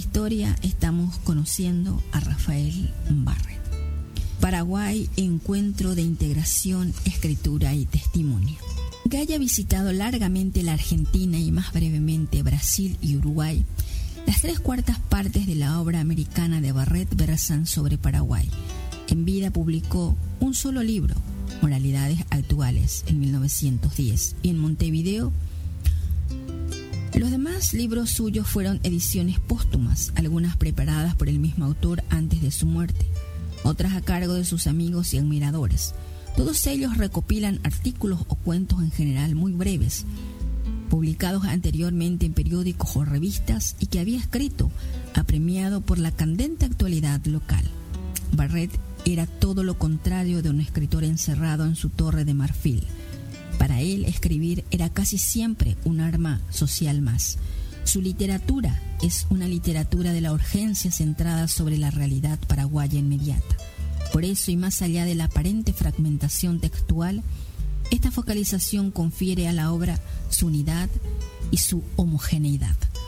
historia estamos conociendo a Rafael Barrett. Paraguay, encuentro de integración, escritura y testimonio. Que haya visitado largamente la Argentina y más brevemente Brasil y Uruguay, las 3/4 partes de la obra americana de Barrett versan sobre Paraguay. En vida publicó un solo libro, Moralidades Actuales, en 1910, y en Montevideo. Los demás libros suyos fueron ediciones póstumas, algunas preparadas por el mismo autor antes de su muerte, otras a cargo de sus amigos y admiradores. Todos ellos recopilan artículos o cuentos en general muy breves, publicados anteriormente en periódicos o revistas y que había escrito, apremiado por la candente actualidad local. Barrett era todo lo contrario de un escritor encerrado en su torre de marfil. Para él, escribir era casi siempre un arma social más. Su literatura es una literatura de la urgencia centrada sobre la realidad paraguaya inmediata. Por eso, y más allá de la aparente fragmentación textual, esta focalización confiere a la obra su unidad y su homogeneidad.